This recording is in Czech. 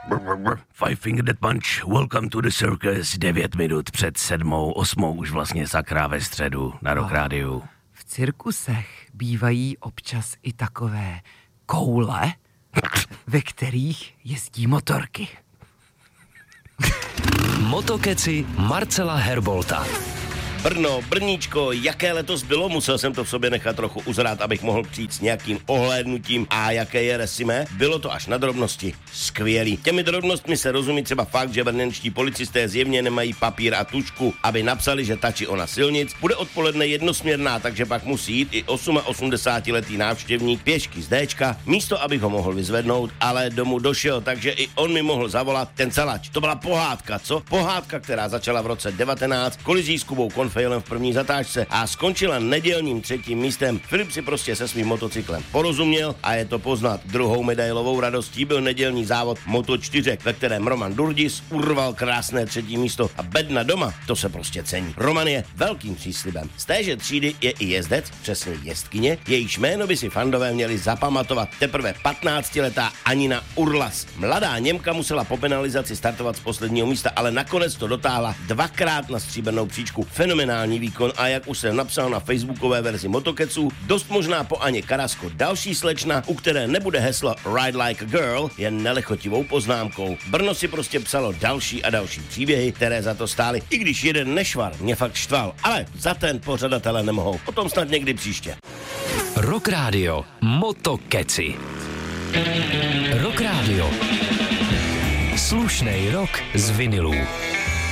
Five Finger Death Punch, welcome to the circus, 9 minut před 7, 8, už vlastně sakra ve středu na Rock Rádiu. V cirkusech bývají občas i takové koule, ve kterých jezdí motorky. Motokeci Marcela Herbolta. Brno, Brníčko, jaké letos bylo, musel jsem to v sobě nechat trochu uzrát, abych mohl přijít s nějakým ohlédnutím a jaké je resime. Bylo to až na drobnosti. Skvělý. Těmi drobnostmi se rozumí třeba fakt, že brněnští policisté zjevně nemají papír a tužku, aby napsali, že ta či ona silnic bude odpoledne jednosměrná, takže pak musí jít i 88letý návštěvník pěšky z Dčka, místo abych ho mohl vyzvednout, ale domů došel, takže i on mi mohl zavolat ten celač. To byla pohádka, co? Pohádka, která začala v roce 19 kolizí s Kubou Konfejlem v první zatáčce a skončila nedělním 3. místem. Filip si prostě se svým motocyklem porozuměl a je to poznat. Druhou medailovou radostí byl nedělní závod Moto4, ve kterém Roman Durdis urval krásné 3. místo a bedna doma, to se prostě cení. Roman je velkým příslibem. Z téže třídy je i jezdec, přesně jezdkyně, jejíž jméno by si fandové měli zapamatovat. Teprve 15letá Anina Urlas. Mladá Němka musela po penalizaci startovat z posledního místa, ale nakonec to dotáhla 2krát na stříbrnou příčku. Fenomenální výkon a jak už jsem napsal na facebookové verzi Motokeců, dost možná po Aně Karasko další slečna, u které nebude heslo Ride Like a Girl, jen nelichotivou poznámkou. Brno si prostě psalo další a další příběhy, které za to stály, i když jeden nešvar mě fakt štval, ale za ten pořadatelé nemohou. O tom snad někdy příště. Rock Radio Motokeci. Rock Radio. Slušnej rock z vinilů.